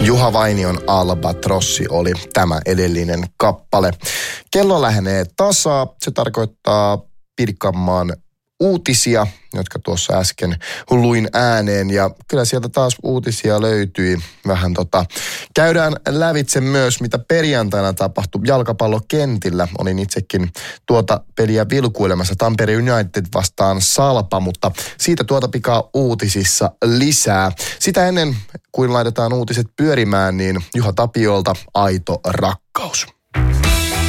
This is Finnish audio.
Juha Vainion Albatrossi oli tämä edellinen kappale. Kello lähenee tasaa. Se tarkoittaa Pirkanmaan uutisia, jotka tuossa äsken luin ääneen. Ja kyllä sieltä taas uutisia löytyi. Vähän käydään lävitse myös, mitä perjantaina tapahtui jalkapallokentillä. Olin itsekin tuota peliä vilkuilemassa. Tampere United vastaan Salpa, mutta siitä tuota pikaa uutisissa lisää. Sitä ennen kuin laitetaan uutiset pyörimään, niin Juha Tapiolta aito rakkaus.